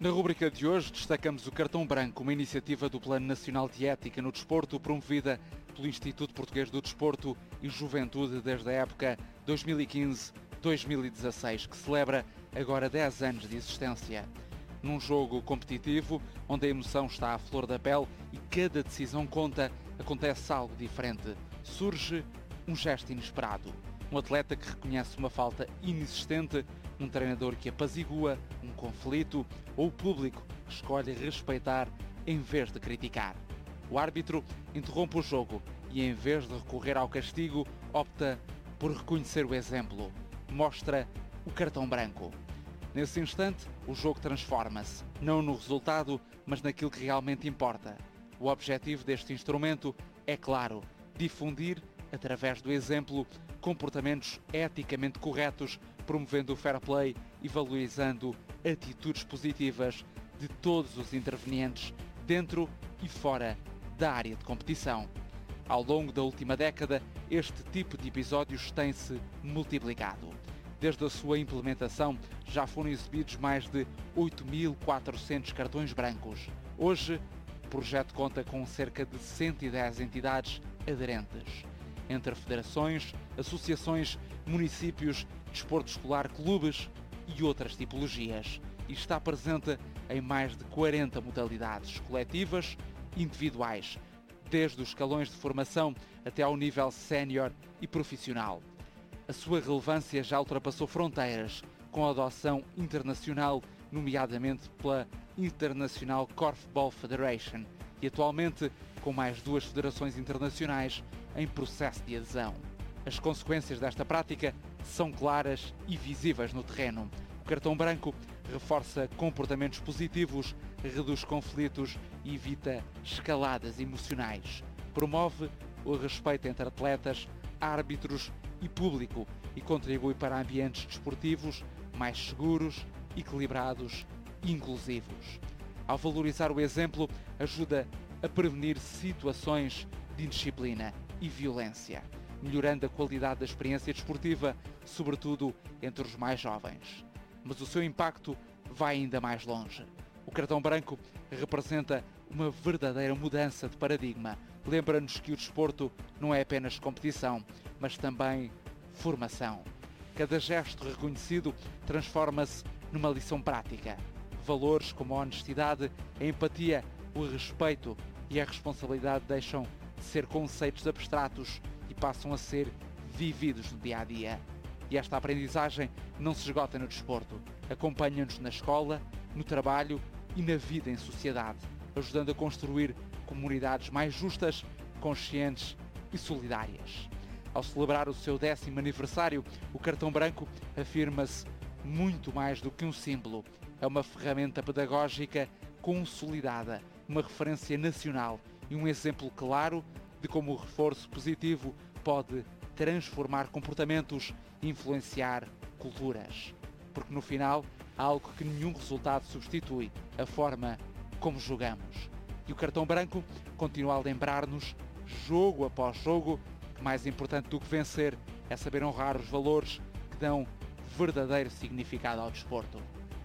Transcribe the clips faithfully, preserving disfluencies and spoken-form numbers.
Na rubrica de hoje destacamos o Cartão Branco, uma iniciativa do Plano Nacional de Ética no Desporto, promovida pelo Instituto Português do Desporto e Juventude desde a época dois mil e quinze a dois mil e dezasseis, que celebra agora dez anos de existência. Num jogo competitivo, onde a emoção está à flor da pele e cada decisão conta, acontece algo diferente. Surge um gesto inesperado. Um atleta que reconhece uma falta inexistente, um treinador que apazigua um conflito ou o público que escolhe respeitar em vez de criticar. O árbitro interrompe o jogo e, em vez de recorrer ao castigo, opta por reconhecer o exemplo. Mostra o cartão branco. Nesse instante, o jogo transforma-se, não no resultado, mas naquilo que realmente importa. O objetivo deste instrumento é, claro, difundir, através do exemplo, comportamentos eticamente corretos, promovendo o fair play e valorizando atitudes positivas de todos os intervenientes, dentro e fora da área de competição. Ao longo da última década, este tipo de episódios tem-se multiplicado. Desde a sua implementação, já foram exibidos mais de oito mil e quatrocentos cartões brancos. Hoje, o projeto conta com cerca de cento e dez entidades aderentes, entre federações, associações, municípios, desporto escolar, clubes e outras tipologias, e está presente em mais de quarenta modalidades coletivas e individuais, desde os escalões de formação até ao nível sénior e profissional. A sua relevância já ultrapassou fronteiras, com a adoção internacional, nomeadamente pela International Korfball Federation, e atualmente com mais duas federações internacionais em processo de adesão. As consequências desta prática são claras e visíveis no terreno. O cartão branco reforça comportamentos positivos, reduz conflitos e evita escaladas emocionais. Promove o respeito entre atletas, árbitros e público e contribui para ambientes desportivos mais seguros, equilibrados e inclusivos. Ao valorizar o exemplo, ajuda a prevenir situações de indisciplina e violência, melhorando a qualidade da experiência desportiva, sobretudo entre os mais jovens. Mas o seu impacto vai ainda mais longe. O cartão branco representa uma verdadeira mudança de paradigma. Lembra-nos que o desporto não é apenas competição, mas também formação. Cada gesto reconhecido transforma-se numa lição prática. Valores como a honestidade, a empatia, o respeito e a responsabilidade deixam de ser conceitos abstratos e passam a ser vividos no dia a dia. E esta aprendizagem não se esgota no desporto. Acompanha-nos na escola, no trabalho e na vida em sociedade, ajudando a construir comunidades mais justas, conscientes e solidárias. Ao celebrar o seu décimo aniversário, o cartão branco afirma-se muito mais do que um símbolo. É uma ferramenta pedagógica consolidada, uma referência nacional e um exemplo claro de como o reforço positivo pode transformar comportamentos e influenciar culturas. Porque no final, há algo que nenhum resultado substitui: a forma como jogamos. E o cartão branco continua a lembrar-nos, jogo após jogo, que mais importante do que vencer é saber honrar os valores que dão verdadeiro significado ao desporto.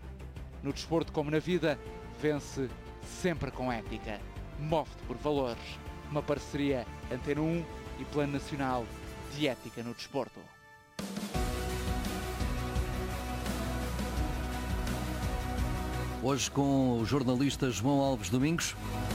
No desporto, como na vida, vence sempre com ética. Move-te por valores. Uma parceria Antena um e Plano Nacional de Ética no Desporto. Hoje com o jornalista João Alves Domingos.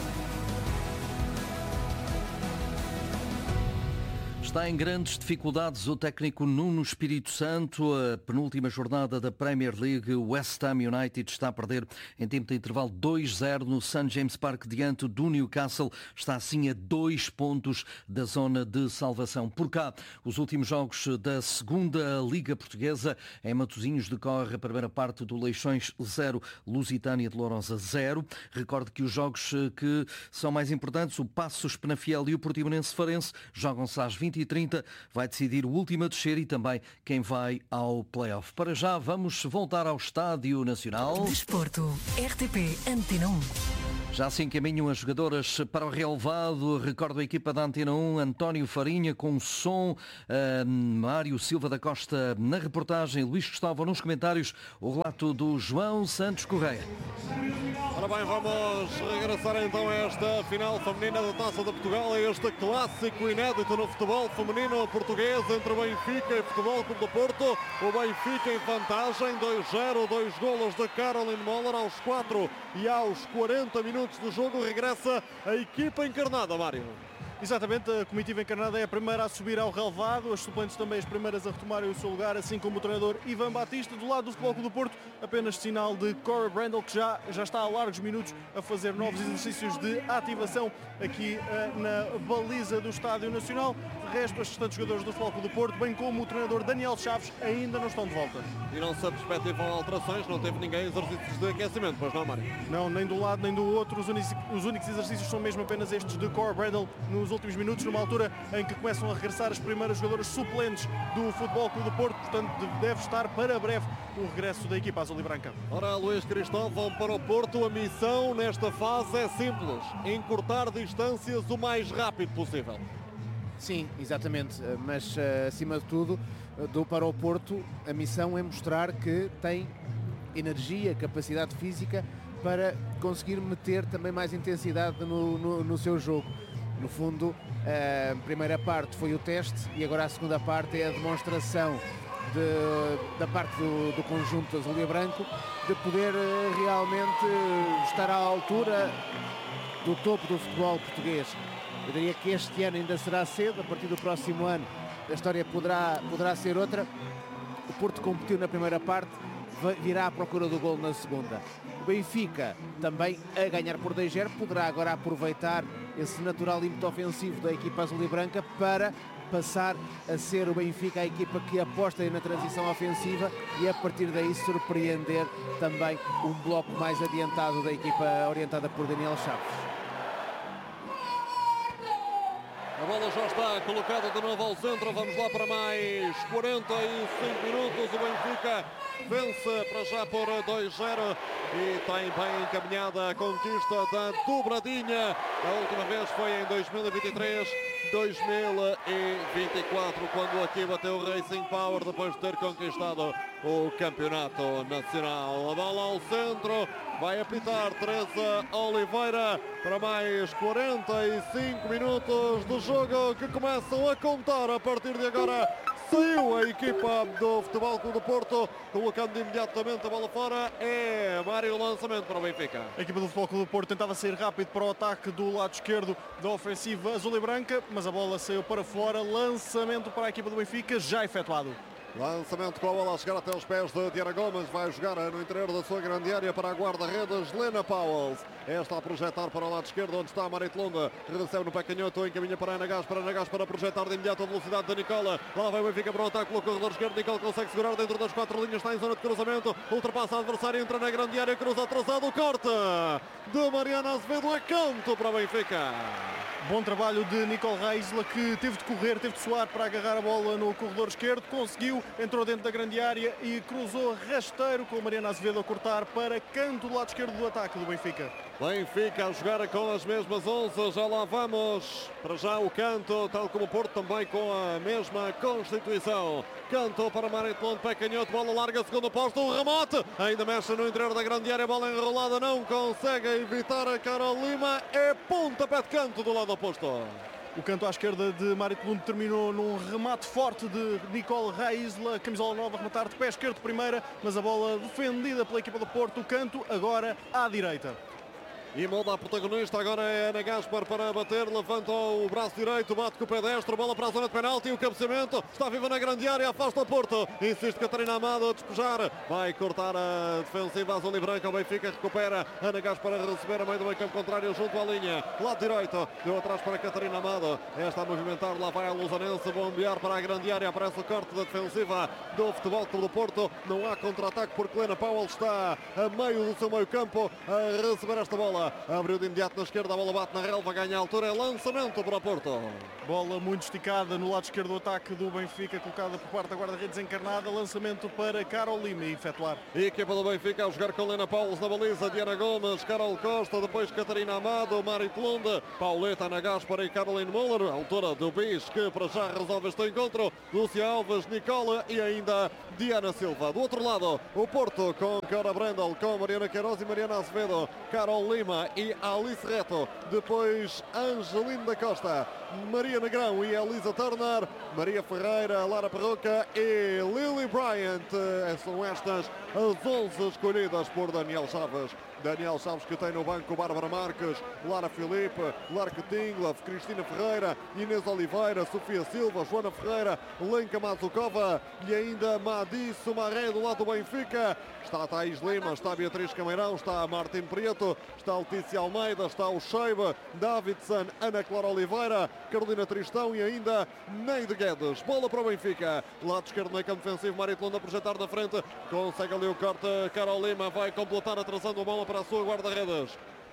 Está em grandes dificuldades o técnico Nuno Espírito Santo. A penúltima jornada da Premier League, o West Ham United está a perder em tempo de intervalo dois zero no St James Park diante do Newcastle. Está assim a dois pontos da zona de salvação. Por cá, os últimos jogos da segunda Liga Portuguesa. Em Matosinhos decorre a primeira parte do Leixões zero, Lusitânia de Lourosa zero. Recordo que os jogos que são mais importantes, o Passos Penafiel e o Portimonense Farense, jogam-se às vinte e trinta. Vai decidir o último a descer e também quem vai ao play-off. Para já, vamos voltar ao Estádio Nacional. Desporto, R T P Antena um. Já se encaminham as jogadoras para o relevado. Recordo a equipa da Antena um, António Farinha com som, uh, Mário Silva da Costa na reportagem, Luís Gustavo nos comentários, o relato do João Santos Correia. Ora bem, vamos regressar então a esta final feminina da Taça de Portugal, a este clássico inédito no futebol feminino português entre Benfica e Futebol Clube do Porto. O Benfica em vantagem, dois zero, dois golos de Caroline Moller aos quatro e aos quarenta minutos do jogo regressa a equipa encarnada, Mário. Exatamente, a comitiva encarnada é a primeira a subir ao relevado, as suplentes também as primeiras a retomarem o seu lugar, assim como o treinador Ivan Batista. Do lado do Futebol Clube do Porto, apenas sinal de Cora Brandel, que já, já está há largos minutos a fazer novos exercícios de ativação aqui uh, na baliza do Estádio Nacional. De resto, os restantes jogadores do Futebol Clube do Porto, bem como o treinador Daniel Chaves, ainda não estão de volta. E não se perspectivam alterações, não teve ninguém exercícios de aquecimento, pois não, Mário? Não, nem do lado nem do outro, os únicos, os únicos exercícios são mesmo apenas estes de Cora Brandel nos últimos minutos, numa altura em que começam a regressar as primeiras jogadoras suplentes do Futebol Clube do Porto, portanto deve estar para breve o regresso da equipa azul e branca. Ora, Luís Cristóvão, para o Porto a missão nesta fase é simples, encurtar distâncias o mais rápido possível. Sim, exatamente, mas acima de tudo, do para o Porto, a missão é mostrar que tem energia, capacidade física para conseguir meter também mais intensidade no, no, no seu jogo. No fundo, a primeira parte foi o teste e agora a segunda parte é a demonstração de, da parte do, do conjunto azul e branco de poder realmente estar à altura do topo do futebol português. Eu diria que este ano ainda será cedo, a partir do próximo ano a história poderá, poderá ser outra. O Porto competiu na primeira parte, virá à procura do golo na segunda. O Benfica também a ganhar por dois zero, poderá agora aproveitar esse natural ímpeto ofensivo da equipa azul e branca para passar a ser o Benfica a equipa que aposta na transição ofensiva e a partir daí surpreender também um bloco mais adiantado da equipa orientada por Daniel Chaves. A bola já está colocada de novo ao centro, vamos lá para mais quarenta e cinco minutos, o Benfica vence para já por dois zero e tem bem encaminhada a conquista da dobradinha. A última vez foi em dois mil e vinte e três, dois mil e vinte e quatro, quando aqui bateu o Racing Power depois de ter conquistado o campeonato nacional. A bola ao centro, vai apitar Teresa Oliveira para mais quarenta e cinco minutos do jogo que começam a contar a partir de agora. Saiu a equipa do Futebol Clube do Porto, colocando imediatamente a bola fora. É Mário, lançamento para o Benfica. A equipa do Futebol Clube do Porto tentava sair rápido para o ataque do lado esquerdo da ofensiva azul e branca, mas a bola saiu para fora. Lançamento para a equipa do Benfica, já efetuado. Lançamento com a bola a chegar até os pés de Diana Gomes. Vai jogar no interior da sua grande área para a guarda-redes Lena Powell. Esta a projetar para o lado esquerdo, onde está a Marit Lunda. Recebe no pé canhoto, encaminha para Ana Gás. Para Ana Gás para projetar de imediato a velocidade da Nicola. Lá vai o Benfica para o ataque pelo corredor esquerdo. Nicola consegue segurar dentro das quatro linhas. Está em zona de cruzamento. Ultrapassa o adversário, entra na grande área. Cruza atrasado. Corte de Mariana Azevedo. É canto para o Benfica. Bom trabalho de Nicole Reisler, que teve de correr, teve de suar para agarrar a bola no corredor esquerdo, conseguiu, entrou dentro da grande área e cruzou rasteiro com a Mariana Azevedo a cortar para canto do lado esquerdo do ataque do Benfica. Benfica a jogar com as mesmas onze, já lá vamos. Para já o canto, tal como o Porto, também com a mesma constituição. Canto para Maritland, pé canhoto, bola larga, segundo posto, o remate. Ainda mexe no interior da grande área, bola enrolada, não consegue evitar a Carol Lima. É pontapé de canto do lado oposto. O canto à esquerda de Marit Lund terminou num remate forte de Nicole Reisler, camisola nova, rematar de pé esquerdo primeira, mas a bola defendida pela equipa do Porto. O canto agora à direita. E molda a protagonista, agora é Ana Gaspar para bater, levanta o braço direito, bate com o pé destro, bola para a zona de penalti, o cabeceamento, está viva na grande área, afasta o Porto, insiste Catarina Amado a despejar, vai cortar a defensiva azul e branca, o Benfica recupera, Ana Gaspar a receber a meio do meio campo contrário junto à linha, lado direito, deu atrás para Catarina Amado, esta a movimentar, lá vai a Lusanense, bombear para a grande área, aparece o corte da defensiva do Futebol Clube do Porto, não há contra-ataque porque Lena Powell está a meio do seu meio campo a receber esta bola. bola, abriu de imediato na esquerda, a bola bate na relva, ganha a altura, é lançamento para o Porto. Bola muito esticada no lado esquerdo do ataque do Benfica, colocada por parte da guarda-redes encarnada, lançamento para Carol Lima e efetuar. Equipa do Benfica a jogar com Lena Paulos na baliza, Diana Gomes, Carol Costa, depois Catarina Amado, Mari Tlunde, Pauleta Ana Gaspar e Caroline Muller, altura do Bis, que para já resolve este encontro, Lúcia Alves, Nicole e ainda Diana Silva. Do outro lado, o Porto com Cora Brandel, com Mariana Queiroz e Mariana Azevedo, Carol Lima e Alice Reto, depois Angelina da Costa, Maria Negrão e Elisa Turner, Maria Ferreira, Lara Perroca e Lily Bryant. São estas as onze escolhidas por Daniel Chaves. Daniel Chaves, que tem no banco Bárbara Marques, Lara Filipe, Larque Tinglav, Cristina Ferreira, Inês Oliveira, Sofia Silva, Joana Ferreira, Lenka Mazukova e ainda Madi Sumaré do lado do Benfica. Está a Thaís Lima, está a Beatriz Cameirão, está a Martim Prieto, está a Letícia Almeida, está o Sheiba, Davidson, Ana Clara Oliveira, Carolina Tristão e ainda Neide Guedes. Bola para o Benfica. Lado esquerdo no campo defensivo, Maritlunda a projetar na frente. Consegue ali o corte. Carol Lima vai completar atrasando a bola para a sua guarda-redes.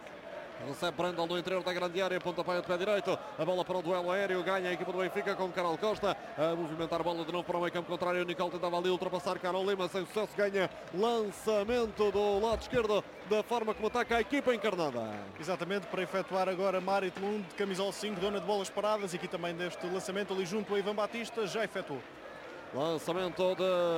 Recebe Brandel no interior da grande área, pontapé de pé direito, a bola para o duelo aéreo, ganha a equipa do Benfica com Carol Costa, a movimentar a bola de novo para o meio campo contrário, Nicole tentava ali ultrapassar Carol Lima, sem sucesso, ganha lançamento do lado esquerdo, da forma como ataca a equipa encarnada. Exatamente, para efetuar agora Mari Tlund, camisola cinco, dona de bolas paradas, e aqui também deste lançamento ali junto a Ivan Batista, já efetuou. Lançamento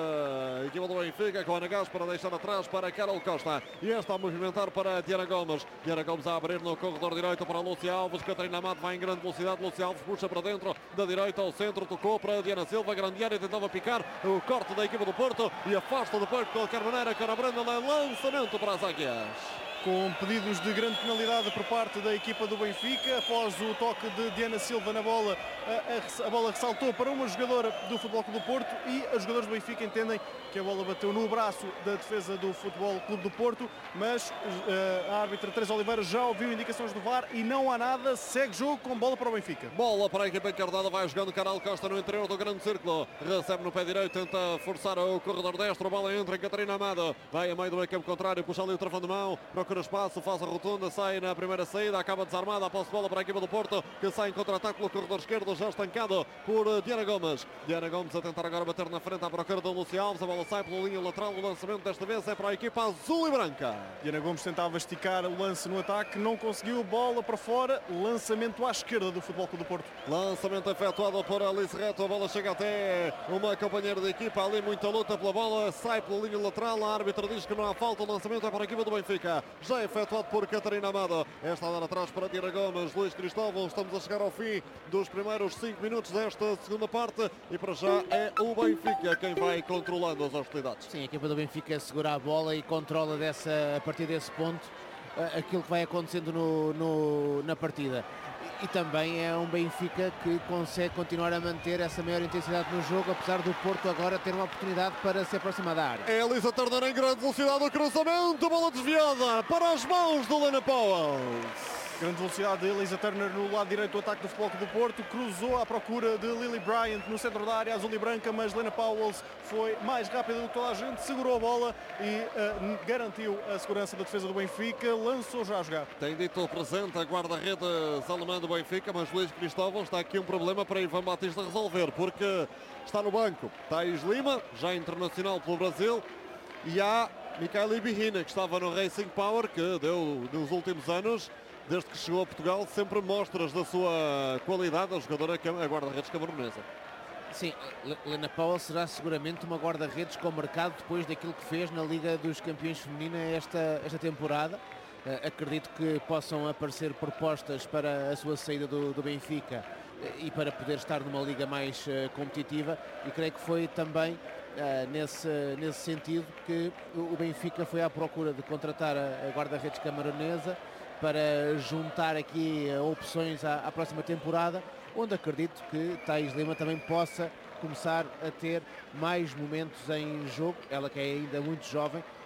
da equipa do Benfica com Ana Gás para deixar atrás para Carol Costa. E esta a movimentar para Diana Gomes. Diana Gomes a abrir no corredor direito para Lúcia Alves. Catarina Amado vai em grande velocidade. Lúcia Alves puxa para dentro da direita ao centro. Tocou para Diana Silva. Grande área, tentava picar o corte da equipa do Porto e afasta depois de qualquer maneira. Cara Brandel, lançamento para as águias. Com pedidos de grande penalidade por parte da equipa do Benfica, após o toque de Diana Silva na bola, a, a, a bola ressaltou para uma jogadora do Futebol Clube do Porto e os jogadores do Benfica entendem que a bola bateu no braço da defesa do Futebol Clube do Porto, mas uh, a árbitra Teresa Oliveira já ouviu indicações do V A R e não há nada, segue jogo com bola para o Benfica. Bola para a equipa encarnada, vai jogando Carol Costa no interior do grande círculo, recebe no pé direito, tenta forçar o corredor destro, a bola entra em Catarina Amado, vai a meio do meio campo contrário, puxa ali o travão de mão, procura espaço, faz a rotunda, sai na primeira saída, acaba desarmada, a posse de bola para a equipa do Porto, que sai em contra-ataque pelo corredor esquerdo, já estancado por Diana Gomes. Diana Gomes a tentar agora bater na frente à procura da Lúcia Alves, a bola sai pela linha lateral, o lançamento desta vez é para a equipa azul e branca. Diana Gomes tentava esticar o lance no ataque, não conseguiu, bola para fora, lançamento à esquerda do Futebol Clube do Porto. Lançamento efetuado por Alice Reto, a bola chega até uma companheira de equipa, ali muita luta pela bola, sai pela linha lateral, a árbitra diz que não há falta, o lançamento é para a equipa do Benfica, já é efetuado por Catarina Amado, esta a dar atrás para Diana Gomes, Luís Cristóvão, estamos a chegar ao fim dos primeiros cinco minutos desta segunda parte e para já é o Benfica quem vai controlando as hostilidades. Sim, a equipa do Benfica segura a bola e controla dessa, a partir desse ponto aquilo que vai acontecendo no, no, na partida. E, e também é um Benfica que consegue continuar a manter essa maior intensidade no jogo, apesar do Porto agora ter uma oportunidade para se aproximar da área. É Elisa Turner em grande velocidade, o cruzamento, bola desviada para as mãos do Lena Powell. Grande velocidade de Elisa Turner no lado direito do ataque do Futebol Clube do Porto, cruzou à procura de Lily Bryant no centro da área azul e branca, mas Lena Powells foi mais rápida do que toda a gente, segurou a bola e uh, garantiu a segurança da defesa do Benfica, lançou já a jogar. Tem dito presente a guarda-redes alemã do Benfica, mas Luís Cristóvão está aqui um problema para Ivan Batista resolver, porque está no banco Thaís Lima, já internacional pelo Brasil, e há Micaela Ibihina, que estava no Racing Power, que deu nos últimos anos, desde que chegou a Portugal, sempre mostras da sua qualidade, a jogadora, a guarda-redes camerunesa. Sim, Lena Powell será seguramente uma guarda-redes com mercado depois daquilo que fez na Liga dos Campeões Feminina esta, esta temporada. Uh, acredito que possam aparecer propostas para a sua saída do, do Benfica uh, e para poder estar numa liga mais uh, competitiva, e creio que foi também uh, nesse, nesse sentido que o Benfica foi à procura de contratar a, a guarda-redes camerunesa para juntar aqui opções à, à próxima temporada, onde acredito que Thaís Lima também possa começar a ter mais momentos em jogo, ela que é ainda muito jovem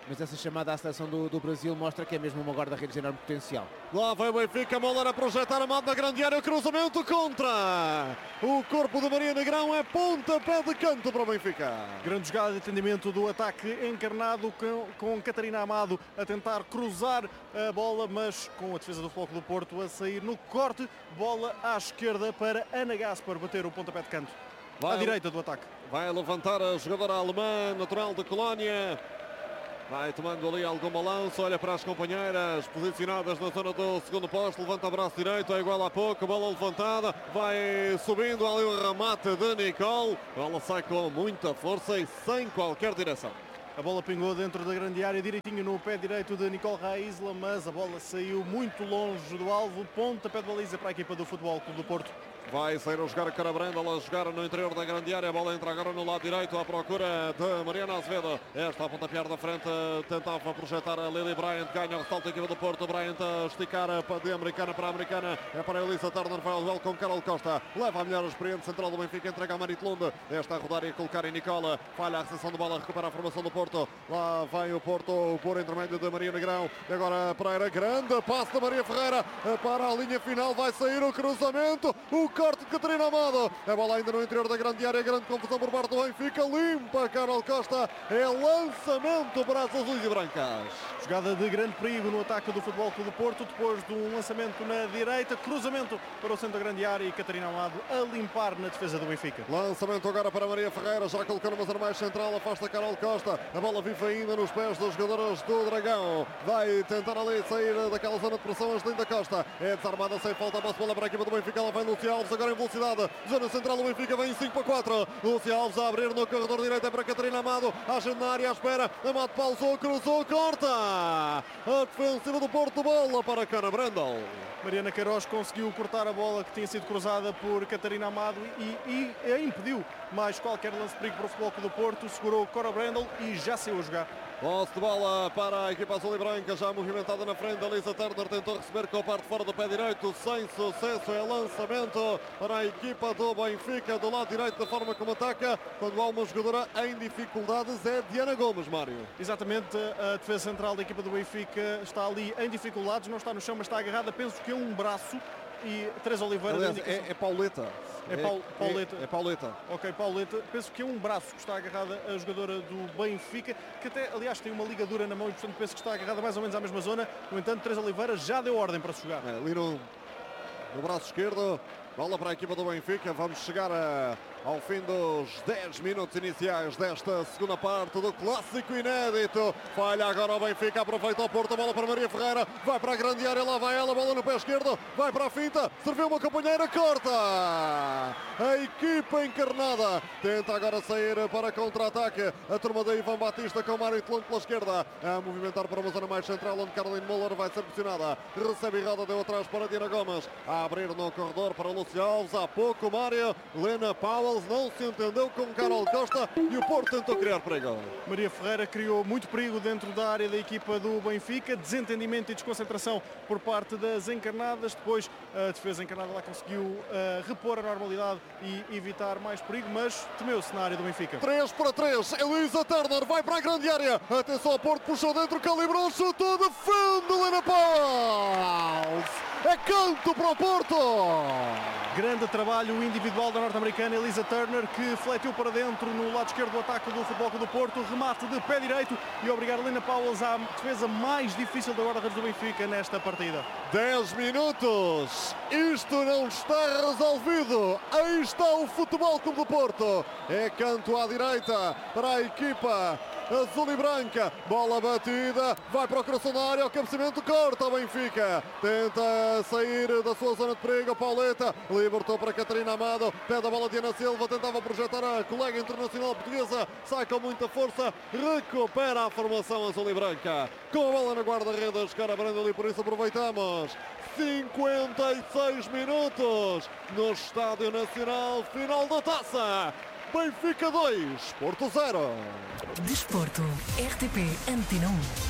mas essa chamada à seleção do, do Brasil mostra que é mesmo uma guarda-redes de enorme potencial. Lá vai o Benfica, Moller a projetar Amado na grande área, cruzamento contra o corpo de Maria Negrão, é pontapé de canto para o Benfica. Grande jogada de atendimento do ataque encarnado com, com Catarina Amado a tentar cruzar a bola, mas com a defesa do Futebol Clube do Porto a sair no corte, bola à esquerda para Ana Gaspar bater o pontapé de canto. Vai, à direita do ataque. Vai levantar a jogadora alemã, natural de Colónia. Vai tomando ali algum balanço, olha para as companheiras posicionadas na zona do segundo posto, levanta o braço direito, é igual a pouco, bola levantada, vai subindo ali o remate de Nicole, ela sai com muita força e sem qualquer direção. A bola pingou dentro da grande área, direitinho no pé direito de Nicole Raisla, mas a bola saiu muito longe do alvo, pontapé de baliza para a equipa do Futebol Clube do Porto. Vai sair a jogar a Carabrandel, a jogar no interior da grande área. A bola entra agora no lado direito à procura de Mariana Azevedo. Esta a pontapear da frente, tentava projetar a Lily Bryant. Ganha o ressalto da equipa do Porto. Bryant a esticar de americana para a americana. É para a Elisa Turner, vai ao duelo com Carol Costa. Leva a melhor experiente central do Benfica, entrega a Marit Lund. Esta a rodar e a colocar em Nicola. Falha a recepção de bola, recupera a formação do Porto. Lá vai o Porto por intermédio de Maria Negrão. E agora Pereira, grande passo de Maria Ferreira para a linha final. Vai sair o cruzamento. O corte de Catarina Amado. A bola ainda no interior da grande área. Grande confusão por parte do Benfica. Limpa Carol Costa. É lançamento para as azuis e brancas. Jogada de grande perigo no ataque do Futebol Clube do Porto. Depois de um lançamento na direita. Cruzamento para o centro da grande área. E Catarina Amado a limpar na defesa do Benfica. Lançamento agora para Maria Ferreira. Já colocando uma zona mais central. Afasta Carol Costa. A bola vive ainda nos pés dos jogadores do Dragão. Vai tentar ali sair daquela zona de pressão. Angelina Costa é desarmada sem falta. A bola para a equipa do Benfica. Ela vai Lúcia Alves agora em velocidade. Zona central do Benfica vem em cinco para quatro. Lúcia Alves a abrir no corredor direito. É para Catarina Amado. Agenda na área à espera. Amado pausou, cruzou, corta. A defensiva do Porto, bola para Cana Brandel. Mariana Queiroz conseguiu cortar a bola que tinha sido cruzada por Catarina Amado e, e a impediu mais qualquer lance de perigo para o Futebol Clube do Porto. Segurou Cora Brandel e já saiu a jogar. Posse de bola para a equipa azul e branca, já movimentada na frente. A Lisa Turner tentou receber com a parte fora do pé direito, sem sucesso. É lançamento para a equipa do Benfica do lado direito, da forma como ataca. Quando há uma jogadora em dificuldades é Diana Gomes, Mário. Exatamente, a defesa central da equipa do Benfica está ali em dificuldades, não está no chão, mas está agarrada, penso que é um braço. E Teresa Oliveira... Aliás, é, é Pauleta. É, Paul, Pauleta. É, é Pauleta. Ok, Pauleta. Penso que é um braço que está agarrada a jogadora do Benfica, que até, aliás, tem uma ligadura na mão e, portanto, penso que está agarrada mais ou menos à mesma zona. No entanto, Teresa Oliveira já deu ordem para se jogar. É, ali no, no braço esquerdo. Bola para a equipa do Benfica. Vamos chegar a, ao fim dos dez minutos iniciais desta segunda parte do clássico inédito. Falha agora o Benfica. Aproveita o Porto. A bola para Maria Ferreira. Vai para a grande área. Lá vai ela. Bola no pé esquerdo. Vai para a finta. Serviu uma companheira. Corta. A equipa encarnada tenta agora sair para contra-ataque. A turma da Ivan Batista com Mário Tlon pela esquerda. A movimentar para uma zona mais central onde Caroline Muller vai ser pressionada. Recebe errada. Deu atrás para Diana Gomes. A abrir no corredor para Lúcia Alves. Há pouco Mário. Lena Powell não se entendeu com Carol Costa e o Porto tentou criar perigo. Maria Ferreira criou muito perigo dentro da área da equipa do Benfica. Desentendimento e desconcentração por parte das encarnadas. Depois a defesa encarnada lá conseguiu uh, repor a normalidade e evitar mais perigo, mas temeu-se na área do Benfica. três para três. Elisa Turner vai para a grande área. Atenção ao Porto, puxou dentro, calibrou, chutou, defende Lena Powell. É canto para o Porto. Grande trabalho individual da norte-americana Elisa Turner, que fletiu para dentro no lado esquerdo do ataque do Futebol Clube do Porto. Remate de pé direito e obrigar Lena Powell à defesa mais difícil da guarda-redes do Benfica nesta partida. dez minutos. Isto não está resolvido. Aí está o Futebol Clube do Porto. É canto à direita para a equipa azul e branca. Bola batida. Vai para o coração da área. O cabeceamento corta o Benfica. Tenta sair da sua zona de perigo. Pauleta libertou para Catarina Amado. Pede a bola de Ana Silva. Tentava projetar a colega internacional portuguesa. Sai com muita força. Recupera a formação azul e branca. Com a bola na guarda-redes. Cara Brandel, e por isso aproveitamos. cinquenta e seis minutos no Estádio Nacional. Final da taça. Benfica dois, Porto zero. Desporto, R T P Antena um.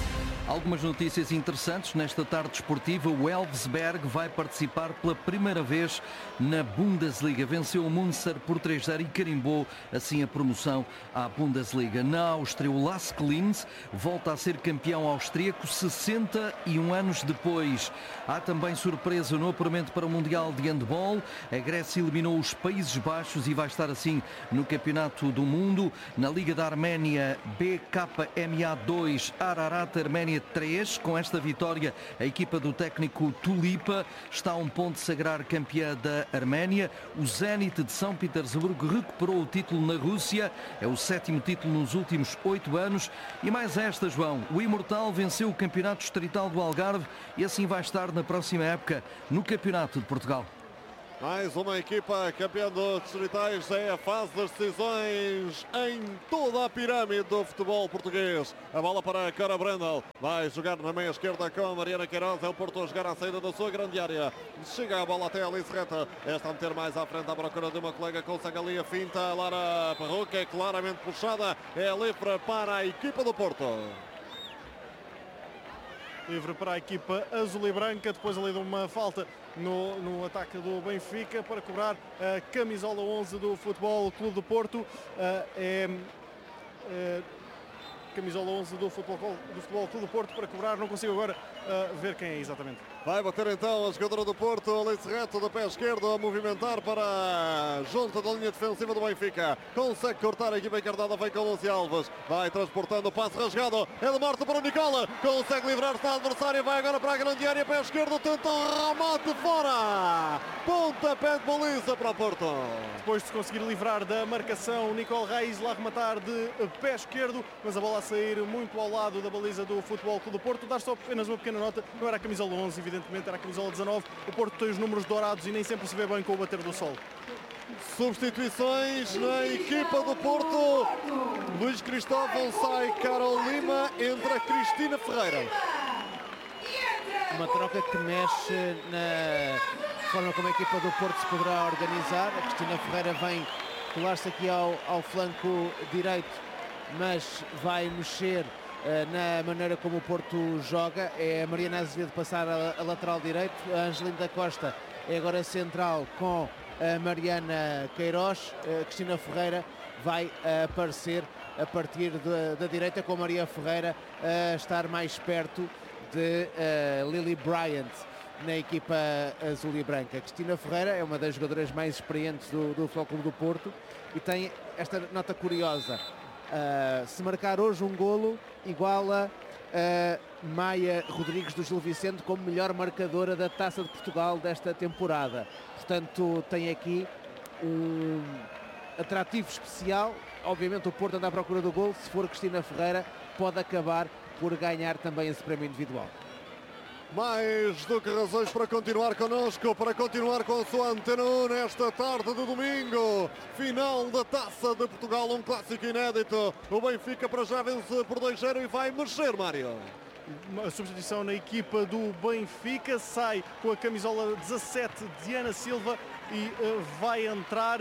Algumas notícias interessantes nesta tarde desportiva. O Elfsberg vai participar pela primeira vez na Bundesliga. Venceu o Münster por três a zero e carimbou assim a promoção à Bundesliga. Na Áustria, o Lask Linz volta a ser campeão austríaco sessenta e um anos depois. Há também surpresa no apuramento para o Mundial de Handball. A Grécia eliminou os Países Baixos e vai estar assim no Campeonato do Mundo. Na Liga da Arménia, B K M A dois, Ararat Arménia três. Com esta vitória, a equipa do técnico Tulipa está a um ponto de sagrar campeã da Arménia. O Zenit de São Petersburgo recuperou o título na Rússia. É o sétimo título nos últimos oito anos. E mais esta, João. O Imortal venceu o Campeonato Distrital do Algarve e assim vai estar na próxima época no Campeonato de Portugal. Mais uma equipa campeã dos distritais, é a fase das decisões em toda a pirâmide do futebol português. A bola para Cora Brandel, vai jogar na meia esquerda com a Mariana Queiroz, é o Porto a jogar à saída da sua grande área. Chega a bola até a Alice Reta, esta a meter mais à frente à procura de uma colega, consegue ali a finta, a Lara Parroca é claramente puxada, é livre para a equipa do Porto. Livre para a equipa azul e branca, depois ali de uma falta no, no ataque do Benfica para cobrar a camisola onze do Futebol Clube do Porto. Uh, é, é camisola onze do Futebol, do Futebol Clube do Porto para cobrar, não consigo agora uh, ver quem é exatamente. Vai bater então a jogadora do Porto, Alice Reto, do pé esquerdo, a movimentar para a junta da linha defensiva do Benfica. Consegue cortar a equipa encarnada, vem com o Luci Alves. Vai transportando o passe rasgado, é de morte para o Nicola. Consegue livrar-se da adversária, vai agora para a grande área, pé esquerdo, tenta um remate fora. Pontapé de baliza para o Porto. Depois de se conseguir livrar da marcação, Nicole Reis lá rematar de pé esquerdo, mas a bola a sair muito ao lado da baliza do Futebol Clube do Porto. Dar só apenas uma pequena nota, não era a camisola onze, evidentemente era a camisola dezanove. O Porto tem os números dourados e nem sempre se vê bem com o bater do sol. Substituições na equipa do Porto. Luís Cristóvão sai, Carol Lima, entra Cristina Ferreira. Uma troca que mexe na forma como a equipa do Porto se poderá organizar. A Cristina Ferreira vem colar-se aqui ao, ao flanco direito, mas vai mexer uh, na maneira como o Porto joga. É a Mariana Azevedo passar a, a lateral direito, a Angelina da Costa é agora central com a Mariana Queiroz. A Cristina Ferreira vai uh, aparecer a partir de, da direita, com a Maria Ferreira a uh, estar mais perto de uh, Lily Bryant na equipa azul e branca. Cristina Ferreira é uma das jogadoras mais experientes do, do Futebol Clube do Porto e tem esta nota curiosa. Uh, se marcar hoje um golo, iguala a Maia Rodrigues do Gil Vicente como melhor marcadora da Taça de Portugal desta temporada. Portanto, tem aqui um atrativo especial. Obviamente o Porto anda à procura do golo. Se for Cristina Ferreira, pode acabar por ganhar também esse prémio individual. Mais do que razões para continuar connosco, para continuar com a sua Antena um nesta tarde de domingo. Final da Taça de Portugal, um clássico inédito. O Benfica para já vence por dois a zero e vai mexer, Mário. Uma substituição na equipa do Benfica, sai com a camisola dezassete Diana Silva e uh, vai entrar...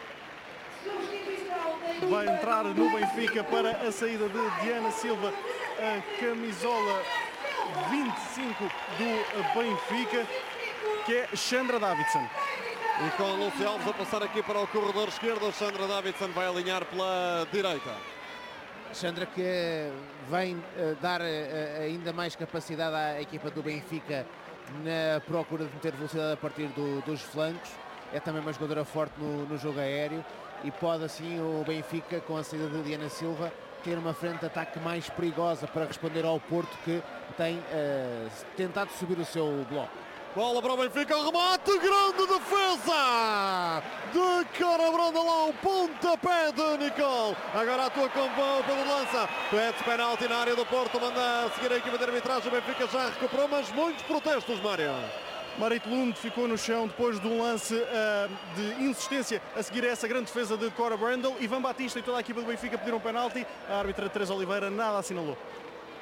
Vai entrar no Benfica para a saída de Diana Silva a camisola vinte e cinco do Benfica, que é Sandra Davidson. E com Luci Alves a passar aqui para o corredor esquerdo, Sandra Davidson vai alinhar pela direita. Sandra que vem uh, dar uh, ainda mais capacidade à equipa do Benfica na procura de meter velocidade a partir do, dos flancos. É também uma jogadora forte no, no jogo aéreo e pode assim o Benfica, com a saída de Diana Silva, ter uma frente de ataque mais perigosa para responder ao Porto, que tem uh, tentado subir o seu bloco. Bola para o Benfica, remate, grande defesa de Cora Brandão, pontapé de Nicole. Agora atua com o pelo lança, pede penalti na área do Porto, manda a seguir a equipa de arbitragem. O Benfica já recuperou, mas muitos protestos, Mário. Marit Lund ficou no chão depois de um lance uh, de insistência a seguir a essa grande defesa de Cora Brandel. Ivan Batista e toda a equipa do Benfica pediram um penalti. A árbitra Teresa Oliveira nada assinalou.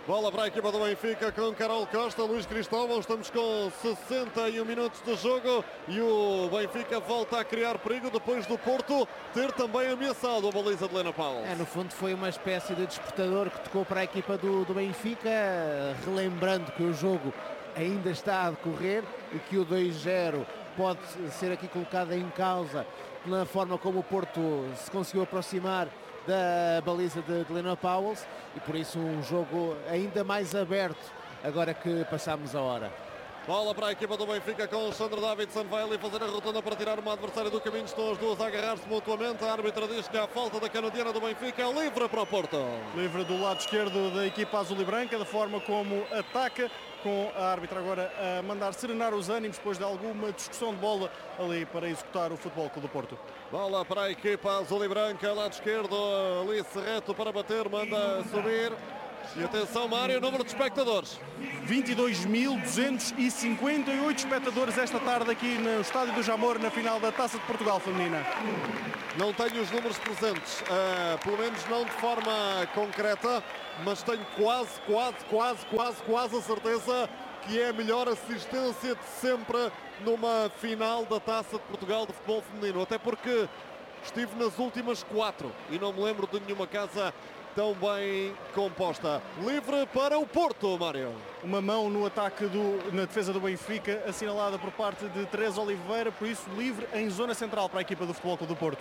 Bola para a equipa do Benfica com Carol Costa, Luís Cristóvão. Estamos com sessenta e um minutos de jogo e o Benfica volta a criar perigo depois do Porto ter também ameaçado a baliza de Lena Paulo. É, no fundo foi uma espécie de despertador que tocou para a equipa do, do Benfica, relembrando que o jogo ainda está a decorrer e que o dois zero pode ser aqui colocado em causa na forma como o Porto se conseguiu aproximar da baliza de, de Lena Powell, e por isso um jogo ainda mais aberto agora que passamos a hora. Bola para a equipa do Benfica com o Sandro Davidson, vai ali fazer a rotunda para tirar uma adversária do caminho. Estão as duas a agarrar-se mutuamente. A árbitra diz que há falta da canadiana do Benfica, é livre para o Porto. Livre do lado esquerdo da equipa azul e branca, da forma como ataca, com a árbitra agora a mandar serenar os ânimos depois de alguma discussão de bola ali para executar o Futebol Clube do Porto. Bola para a equipa azul e branca, lado esquerdo, ali Serreto para bater, manda subir. E atenção, Mário, número de espectadores. vinte e dois mil duzentos e cinquenta e oito espectadores esta tarde aqui no Estádio do Jamor, na final da Taça de Portugal feminina. Não tenho os números presentes, uh, pelo menos não de forma concreta, mas tenho quase, quase, quase, quase, quase a certeza que é a melhor assistência de sempre numa final da Taça de Portugal de futebol feminino. Até porque estive nas últimas quatro e não me lembro de nenhuma casa tão bem composta. Livre para o Porto, Mário. Uma mão no ataque do, na defesa do Benfica, assinalada por parte de Teresa Oliveira, por isso livre em zona central para a equipa do Futebol Clube do Porto.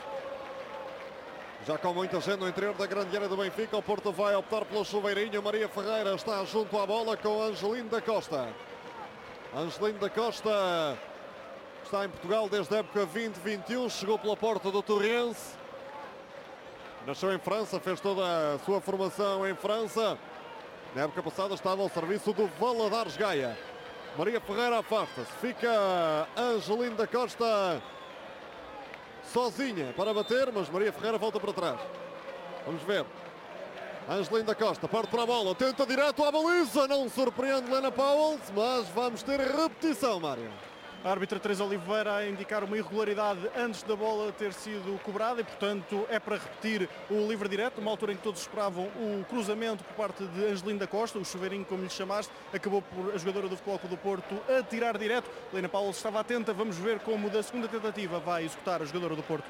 Já com muita gente no interior da grande área do Benfica, o Porto vai optar pelo chuveirinho. Maria Ferreira está junto à bola com Angelino da Costa. Angelino da Costa está em Portugal desde a época vinte vinte e um, chegou pela porta do Torrense. Nasceu em França, fez toda a sua formação em França. Na época passada estava ao serviço do Valadares Gaia. Maria Ferreira afasta-se. Fica Angelino da Costa sozinha para bater, mas Maria Ferreira volta para trás. Vamos ver. Angelino da Costa parte para a bola, tenta direto à baliza. Não surpreende Lena Powell, mas vamos ter repetição, Mário. A árbitra Teresa Oliveira a indicar uma irregularidade antes da bola ter sido cobrada e, portanto, é para repetir o livre direto, numa altura em que todos esperavam o cruzamento por parte de Angelino da Costa, o chuveirinho, como lhe chamaste, acabou por a jogadora do Futebol Clube do Porto a tirar direto. Lena Powell estava atenta, vamos ver como da segunda tentativa vai executar a jogadora do Porto.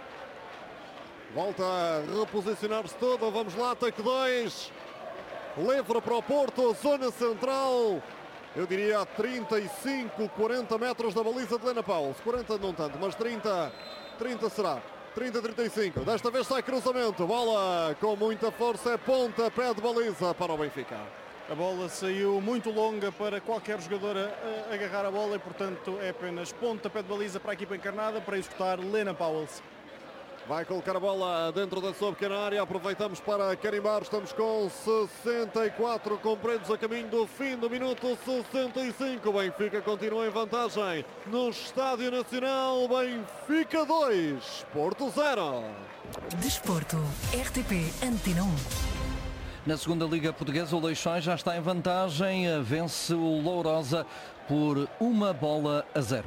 Volta a reposicionar-se toda, vamos lá, take dois, livre para o Porto, zona central. Eu diria a trinta e cinco, quarenta metros da baliza de Lena Powell. quarenta não tanto, mas trinta, trinta será. trinta, trinta e cinco. Desta vez sai cruzamento. Bola com muita força. É ponta, pé de baliza para o Benfica. A bola saiu muito longa para qualquer jogadora agarrar a bola e, portanto, é apenas ponta, pé de baliza para a equipa encarnada para executar Lena Powell. Vai colocar a bola dentro da sua pequena área. Aproveitamos para carimbar. Estamos com sessenta e quatro cumpridos a caminho do fim do minuto sessenta e cinco. Benfica continua em vantagem no Estádio Nacional. Benfica dois, Porto zero. Desporto, R T P Antena um. Na segunda Liga Portuguesa, o Leixões já está em vantagem. Vence o Lourosa por uma bola a zero.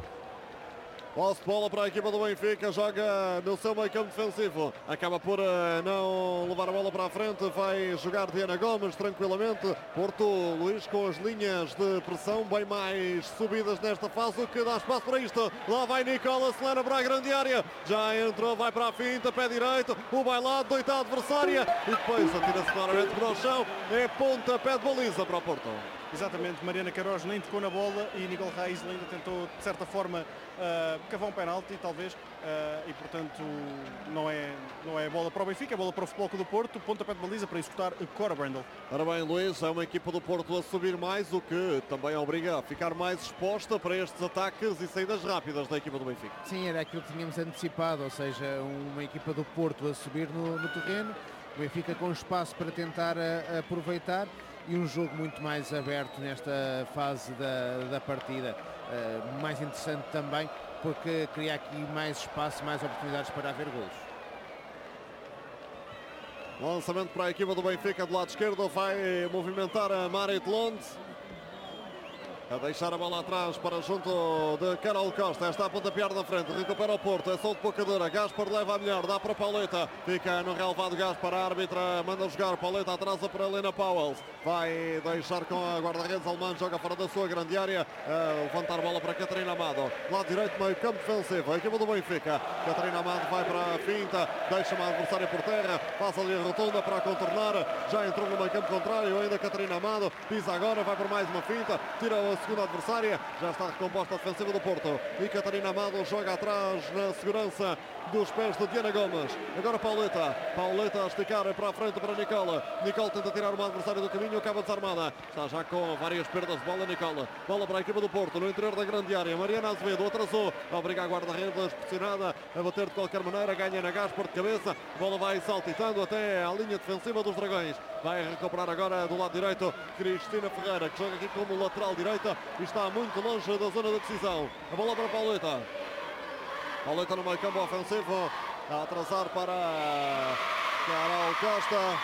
Posse de bola para a equipa do Benfica, joga no seu meio campo defensivo, acaba por uh, não levar a bola para a frente, vai jogar Diana Gomes tranquilamente. Porto, Luís, com as linhas de pressão bem mais subidas nesta fase, o que dá espaço para isto. Lá vai Nicola, acelera para a grande área, já entrou, vai para a finta, pé direito, o bailado, doita adversária e depois atira-se claramente para o chão. É ponta, pé de baliza para o Porto. Exatamente, Mariana Queiroz nem tocou na bola e Nicole Reis ainda tentou, de certa forma, uh, cavar um penalti, talvez, uh, e, portanto, não é, não é bola para o Benfica, é bola para o Futebol Clube do Porto, pontapé de baliza para executar Cora Brandel. Ora bem, Luís, é uma equipa do Porto a subir mais, o que também obriga a ficar mais exposta para estes ataques e saídas rápidas da equipa do Benfica. Sim, era aquilo que tínhamos antecipado, ou seja, uma equipa do Porto a subir no, no terreno, o Benfica com espaço para tentar a, a aproveitar. E um jogo muito mais aberto nesta fase da, da partida, uh, mais interessante também, porque cria aqui mais espaço, mais oportunidades para haver golos. Lançamento para a equipa do Benfica do lado esquerdo, vai movimentar a Marit Lond. a deixar a bola atrás para junto de Carol Costa. Está a pontapear na frente, recupera o Porto, é só de pouca dura. Gaspar leva a melhor, dá para Pauleta, fica no relevado Gaspar, a árbitra manda jogar. Pauleta atrasa para Helena Powell, vai deixar com a guarda-redes alemã, joga fora da sua grande área, a levantar a bola para Catarina Amado, lado direito, meio campo defensivo, a equipa do Benfica. Catarina Amado vai para a finta, deixa uma adversária por terra, passa ali a rotunda para contornar, já entrou no meio campo contrário, ainda Catarina Amado, pisa agora, vai por mais uma finta, tira a segunda adversária, já está recomposta a defensiva do Porto, e Catarina Amado joga atrás na segurança dos pés de Diana Gomes. Agora Pauleta, Pauleta a esticar para a frente para Nicola, Nicola tenta tirar uma adversária do caminho, acaba desarmada, está já com várias perdas de bola Nicola, bola para a equipa do Porto, no interior da grande área, Mariana Azevedo atrasou, obriga a guarda-redes pressionada a bater de qualquer maneira, ganha na Gaspar de cabeça, a bola vai saltitando até à linha defensiva dos Dragões, vai recuperar agora do lado direito Cristina Ferreira, que joga aqui como lateral direita e está muito longe da zona da decisão. A bola para Pauleta, Pauleta no meio campo ofensivo, a atrasar para Carol Costa.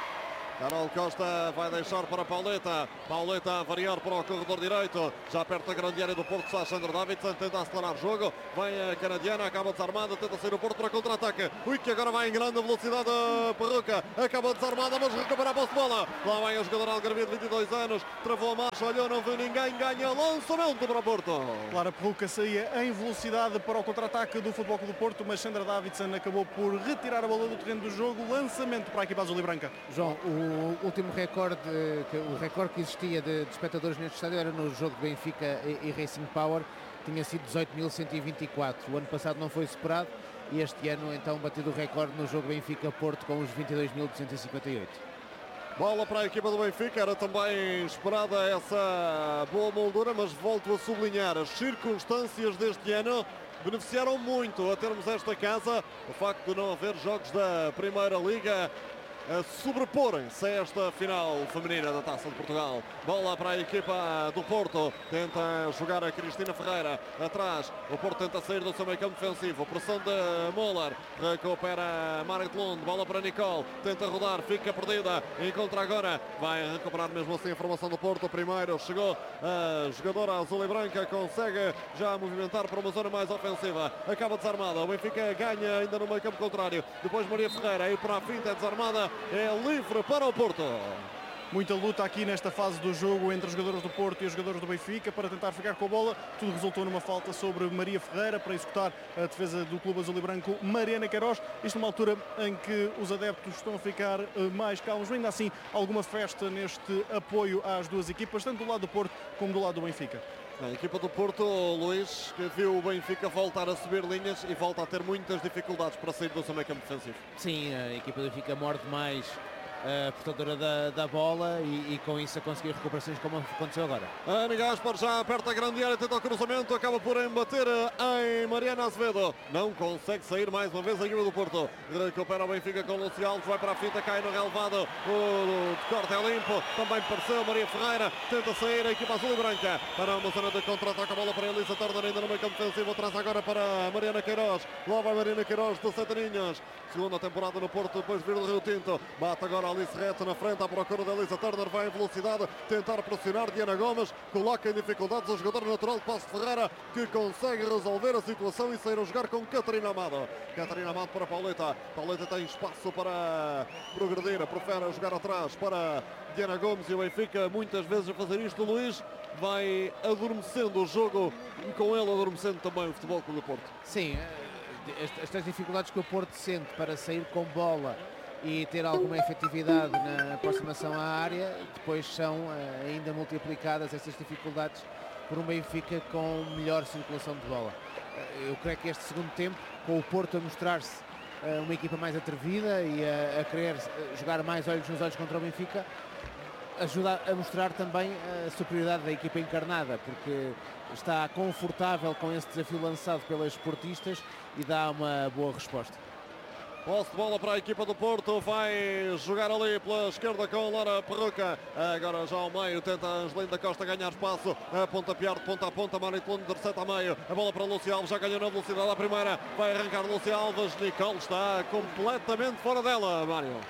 Carol Costa vai deixar para Pauleta, Pauleta a variar para o corredor direito, já perto da grande área do Porto está Sandra Davidson, tenta acelerar o jogo, vem a canadiana, acaba desarmada, tenta sair o Porto para contra-ataque, ui que agora vai em grande velocidade a Perruca, acaba desarmada, mas recupera a posse de bola, lá vai a jogadora Algarvia de vinte e dois anos, travou a marcha, olhou, não viu ninguém, ganha lançamento para o Porto. Claro, a Perruca saía em velocidade para o contra-ataque do Futebol Clube do Porto, mas Sandra Davidson acabou por retirar a bola do terreno do jogo, lançamento para a equipa azul e branca. João, o O último recorde, o recorde que existia de, de espectadores neste estádio era no jogo de Benfica e, e Racing Power, tinha sido dezoito mil cento e vinte e quatro. O ano passado não foi superado e este ano então batido o recorde no jogo Benfica-Porto com os vinte e dois mil duzentos e cinquenta e oito. Bola para a equipa do Benfica, era também esperada essa boa moldura, mas volto a sublinhar, as circunstâncias deste ano beneficiaram muito a termos esta casa, o facto de não haver jogos da Primeira Liga a sobreporem-se a esta final feminina da Taça de Portugal. Bola para a equipa do Porto, tenta jogar a Cristina Ferreira atrás, o Porto tenta sair do seu meio campo defensivo, pressão de Moller, recupera Marit Lund, bola para Nicole, tenta rodar, fica perdida, encontra agora, vai recuperar mesmo assim a formação do Porto. Primeiro chegou a jogadora azul e branca, consegue já movimentar para uma zona mais ofensiva, acaba desarmada, o Benfica ganha ainda no meio campo contrário, depois Maria Ferreira aí para a finta, é desarmada, é livre para o Porto. Muita luta aqui nesta fase do jogo entre os jogadores do Porto e os jogadores do Benfica para tentar ficar com a bola. Tudo resultou numa falta sobre Maria Ferreira para executar a defesa do clube azul e branco, Mariana Queiroz. Isto numa altura em que os adeptos estão a ficar mais calmos. Ainda assim, alguma festa neste apoio às duas equipas, tanto do lado do Porto como do lado do Benfica. A equipa do Porto, Luís, que viu o Benfica voltar a subir linhas e volta a ter muitas dificuldades para sair do seu meio campo defensivo. Sim, a equipa do Benfica morde mais a portadora da, da bola e, e com isso a conseguir recuperações como aconteceu agora. Ana Gaspar já aperta a grande área, tenta o cruzamento, acaba por embater em Mariana Azevedo. Não consegue sair mais uma vez a equipa do Porto. Recupera o Benfica com o Lúcio Alves, vai para a fita, cai no relevado. O corte é limpo, também pareceu Maria Ferreira, tenta sair a equipa azul e branca para uma zona de contra-ataque, a bola para Elisa Turner ainda no meio campo defensivo, atrás agora para Mariana Queiroz. Lá vai Mariana Queiroz, dezessete aninhos. Segunda temporada no Porto, depois vir do Rio Tinto. Bate agora Alice Reto na frente à procura da Elisa Turner, vai em velocidade, tentar pressionar Diana Gomes, coloca em dificuldades o jogador natural de Passo de Ferreira, que consegue resolver a situação e sair a jogar com Catarina Amado. Catarina Amado para Pauleta, Pauleta tem espaço para progredir, prefere jogar atrás para Diana Gomes e o Benfica muitas vezes a fazer isto, Luís, vai adormecendo o jogo e com ele adormecendo também o Futebol Clube do Porto. Sim, estas dificuldades que o Porto sente para sair com bola e ter alguma efetividade na aproximação à área, depois são ainda multiplicadas essas dificuldades por um Benfica com melhor circulação de bola. Eu creio que este segundo tempo, com o Porto a mostrar-se uma equipa mais atrevida e a, a querer jogar mais olhos nos olhos contra o Benfica, ajuda a mostrar também a superioridade da equipa encarnada, porque está confortável com esse desafio lançado pelas esportistas e dá uma boa resposta. Posse de bola para a equipa do Porto, vai jogar ali pela esquerda com Laura Perruca, agora já ao meio, tenta Angelina Costa ganhar espaço, a pontapear de ponta a ponta, Maritone terceiro a meio, a bola para Lúcia Alves, já ganhou na velocidade a primeira, vai arrancar Lúcia Alves, Nicole está completamente fora dela, Mário.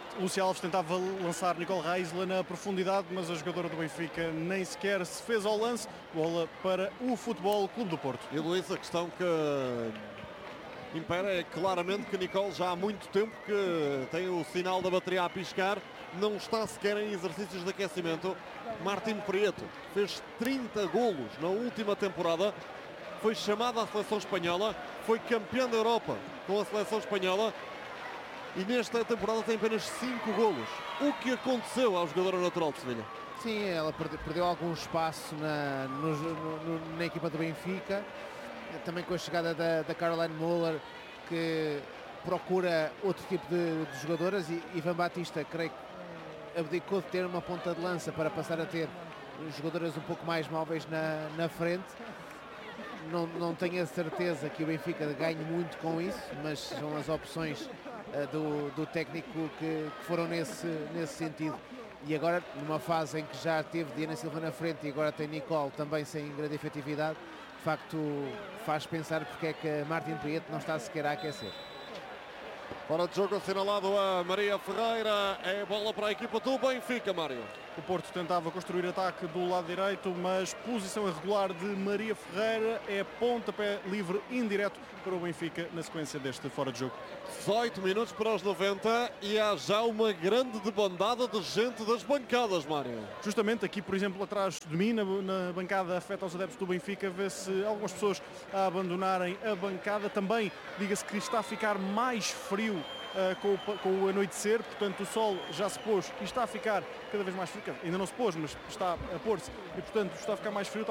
Luci Alves tentava lançar Nicole Reisler na profundidade, mas a jogadora do Benfica nem sequer se fez ao lance. Bola para o Futebol Clube do Porto. E Luís, a questão que impera é claramente que Nicole já há muito tempo que tem o sinal da bateria a piscar, não está sequer em exercícios de aquecimento. Martim Prieto fez trinta golos na última temporada, foi chamado à seleção espanhola, foi campeão da Europa com a seleção espanhola e nesta temporada tem apenas cinco golos. O que aconteceu ao jogador natural de Sevilha? Sim, ela perdeu, perdeu algum espaço na, no, no, na equipa do Benfica, também com a chegada da, da Caroline Müller, que procura outro tipo de, de jogadoras, e Ivan Batista, creio que abdicou de ter uma ponta de lança para passar a ter jogadoras um pouco mais móveis na, na frente. Não, não tenho a certeza que o Benfica ganhe muito com isso, mas são as opções uh, do, do técnico que, que foram nesse, nesse sentido. E agora, numa fase em que já teve Diana Silva na frente e agora tem Nicole também sem grande efetividade, de facto faz pensar porque é que Martim Prieto não está sequer a aquecer. Fora de jogo assinalado a Maria Ferreira, é bola para a equipa do Benfica, Mário. O Porto tentava construir ataque do lado direito, mas posição irregular de Maria Ferreira, é pontapé livre indireto para o Benfica na sequência deste fora de jogo. dezoito minutos para os noventa e há já uma grande debandada de gente das bancadas, Mário. Justamente aqui, por exemplo, atrás de mim, na, na bancada afeta aos adeptos do Benfica, vê-se algumas pessoas a abandonarem a bancada. Também, diga-se que está a ficar mais frio uh, com, o, com o anoitecer, portanto o sol já se pôs e está a ficar cada vez mais frio. Ainda não se pôs, mas está a pôr-se e, portanto, está a ficar mais frio.